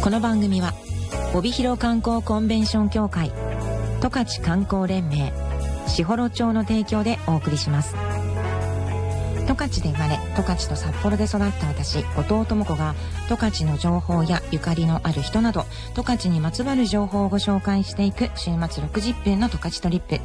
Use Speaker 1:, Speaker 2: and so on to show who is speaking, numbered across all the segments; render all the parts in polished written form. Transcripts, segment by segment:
Speaker 1: この番組は帯広観光コンベンション協会、十勝観光連盟、士幌町の提供でお送りします。十勝で生まれ、十勝と札幌で育った私、後藤智子が十勝の情報やゆかりのある人など十勝にまつわる情報をご紹介していく週末60分の十勝トリップ。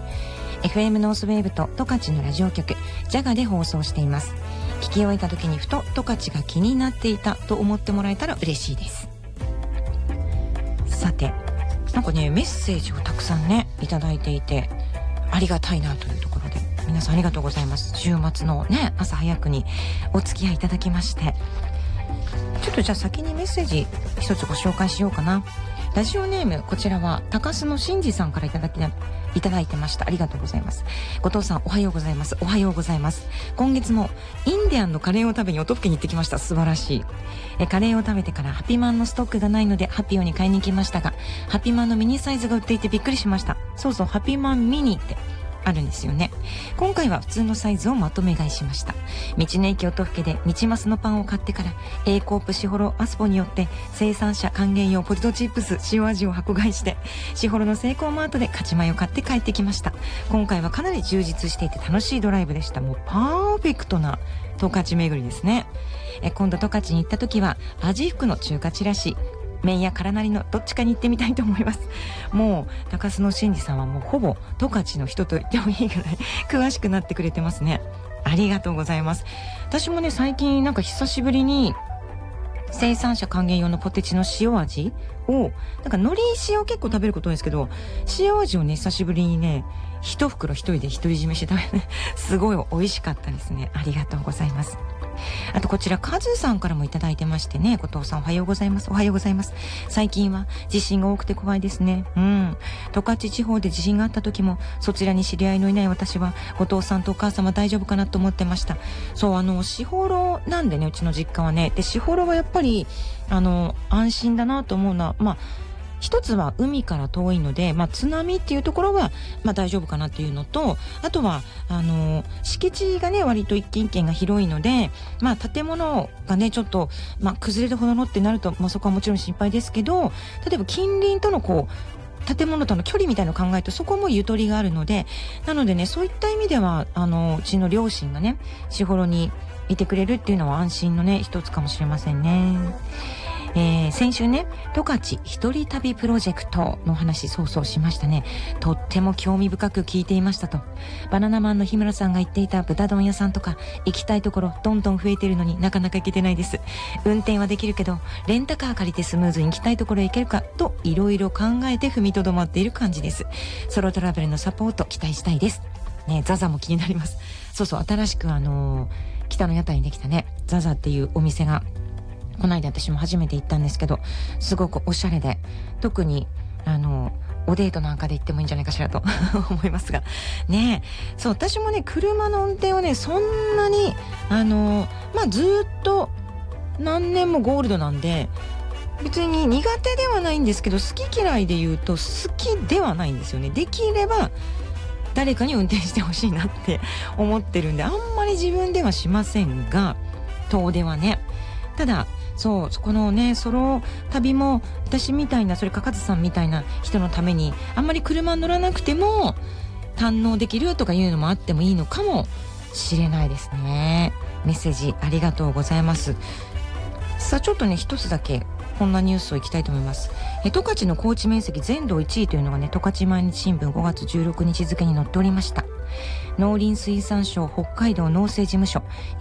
Speaker 1: FM ノースウェーブと十勝のラジオ局ジャガで放送しています。聞き終えた時にふと十勝が気になっていたと思ってもらえたら嬉しいです。さて、なんかねメッセージをたくさんねいただいていてありがたいなというところで、皆さんありがとうございます。週末のね朝早くにお付き合いいただきまして、ちょっとじゃあ先にメッセージ一つご紹介しようかな。ラジオネーム、こちらは高須の真嗣さんからいただいてました。ありがとうございます。後藤さんおはようございます。おはようございます。今月もインディアンのカレーを食べに音更に行ってきました。素晴らしい。カレーを食べてからハピマンのストックがないのでハピオに買いに行きましたが、ハピマンのミニサイズが売っていてびっくりしました。そうそう、ハピマンミニってあるんですよね。今回は普通のサイズをまとめ買いしました。道の駅音更で道マスのパンを買ってから A コープ士幌アスポによって生産者還元用ポテトチップス塩味を箱買いして、士幌のセイコーマートで勝ち米を買って帰ってきました。今回はかなり充実していて楽しいドライブでした。もうパーフェクトな十勝巡りですね。今度十勝に行った時は味福の中華チラシ、麺や辛なりのどっちかに行ってみたいと思います。もう高須の真嗣さんはもうほぼ十勝の人と言ってもいいぐらい詳しくなってくれてますね。ありがとうございます。私もね最近なんか久しぶりに生産者還元用のポテチの塩味を、なんか海苔塩結構食べること多いんですけど、塩味をね久しぶりにね一袋一人で独り占めして食べてすごい美味しかったですね。ありがとうございます。あとこちらカズさんからもいただいてましてね、後藤さんおはようございます。おはようございます。最近は地震が多くて怖いですね。十勝地方で地震があった時もそちらに知り合いのいない私は後藤さんとお母様大丈夫かなと思ってました。そう、士幌なんでね、うちの実家はね。で士幌はやっぱり安心だなと思うのは、一つは海から遠いので、津波っていうところは、大丈夫かなっていうのと、あとは、敷地がね、割と一軒一軒が広いので、建物がね、ちょっと、崩れるほどのってなると、そこはもちろん心配ですけど、例えば近隣との建物との距離みたいなのを考えるとそこもゆとりがあるので、なのでね、そういった意味では、うちの両親がね、士幌にいてくれるっていうのは安心のね、一つかもしれませんね。先週ね、十勝一人旅プロジェクトの話そうしましたね。とっても興味深く聞いていましたと。バナナマンの日村さんが言っていた豚丼屋さんとか行きたいところどんどん増えてるのになかなか行けてないです。運転はできるけどレンタカー借りてスムーズに行きたいところへ行けるかといろいろ考えて踏みとどまっている感じです。ソロトラベルのサポート期待したいですね。ザザも気になります。そうそう、新しく北の屋台にできたねザザっていうお店がこの間私も初めて行ったんですけど、すごくおしゃれで、特におデートなんかで行ってもいいんじゃないかしらと思いますがね。そう、私もね車の運転はねそんなにずっと何年もゴールドなんで別に苦手ではないんですけど、好き嫌いで言うと好きではないんですよね。できれば誰かに運転してほしいなって思ってるんで、あんまり自分ではしませんが、遠出はね。ただそう、このねソロ旅も私みたいな、それかカズさんみたいな人のためにあんまり車乗らなくても堪能できるとかいうのもあってもいいのかもしれないですね。メッセージありがとうございます。さあちょっとね一つだけこんなニュースをいきたいと思います。十勝の高地面積全道1位というのがね、十勝毎日新聞5月16日付に載っておりました。農林水産省北海道農政事務所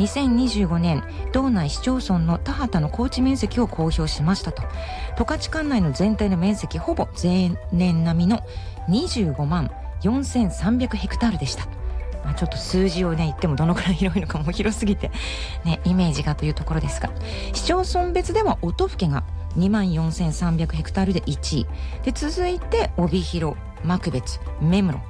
Speaker 1: 2025年道内市町村の田畑の高地面積を公表しましたと。十勝管内の全体の面積ほぼ前年並みの25万4300ヘクタールでした。ちょっと数字をね言ってもどのくらい広いのかも広すぎてねイメージがというところですが、市町村別では音更が2万4300ヘクタールで1位で、続いて帯広、幕別、芽室、